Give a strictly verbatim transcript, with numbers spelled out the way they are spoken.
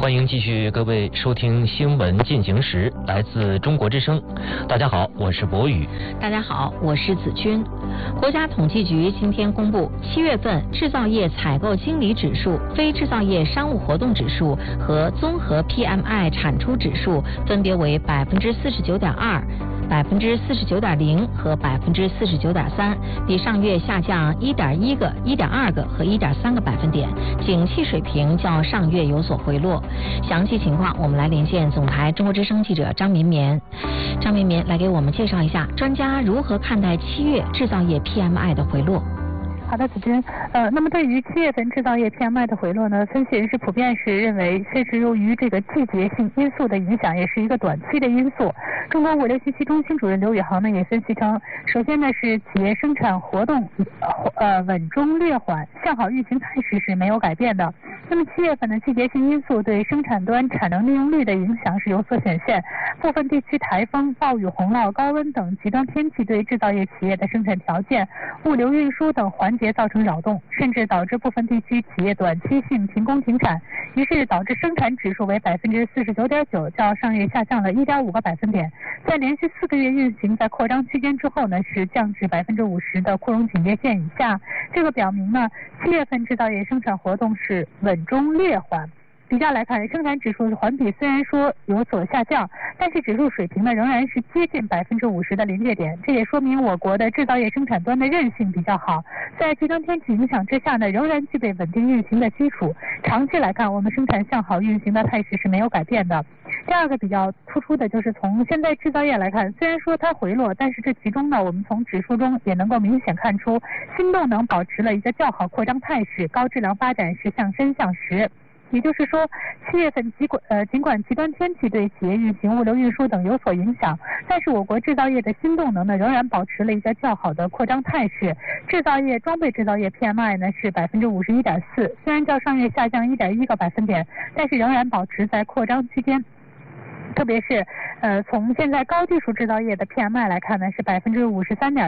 欢迎继续各位收听新闻进行时，来自中国之声。大家好，我是博宇。 大家好，我是子君。国家统计局今天公布，七月份制造业采购经理指数、非制造业商务活动指数和综合 P M I 产出指数分别为百分之四十九点二。百分之四十九点零和百分之四十九点三，比上月下降一点一个、一点二个和一点三个百分点，景气水平较上月有所回落。详细情况，我们来连线总台中国之声记者张绵绵。张绵绵来给我们介绍一下，专家如何看待七月制造业 P M I 的回落。 好的，子君，呃，那么对于七月份制造业 P M I 的回落呢，分析人士普遍是认为，这是由于这个季节性因素的影响，也是一个短期的因素。中国物流信息中心主任刘宇航呢也分析称，首先呢是企业生产活动呃稳中略缓，向好运行态势是没有改变的。那么七月份的季节性因素对生产端产能利用率的影响是有所显现，部分地区台风、暴雨、洪涝、高温等极端天气对制造业企业的生产条件、物流运输等环节造成扰动，甚至导致部分地区企业短期性停工停产，于是导致生产指数为百分之四十九点九，较上月下降了一点五个百分点。在连续四个月运行在扩张区间之后呢，是降至百分之五十的扩容警戒线以下。这个表明呢，七月份制造业生产活动是稳中略缓。比较来看，生产指数环比虽然说有所下降，但是指数水平呢仍然是接近百分之五十的临界点，这也说明我国的制造业生产端的韧性比较好，在极端天气影响之下呢，仍然具备稳定运行的基础。长期来看，我们生产向好运行的态势是没有改变的。第二个比较突出的就是从现在制造业来看，虽然说它回落，但是这其中呢，我们从指数中也能够明显看出，新动能保持了一个较好扩张态势，高质量发展是向深向实。也就是说，七月份尽管呃尽管极端天气对企业运行、物流运输等有所影响，但是我国制造业的新动能呢仍然保持了一个较好的扩张态势。制造业装备制造业 P M I 呢是百分之五十一点四，虽然较上月下降一点一个百分点，但是仍然保持在扩张区间。特别是呃从现在高技术制造业的 P M I 来看呢，是百分之五十三点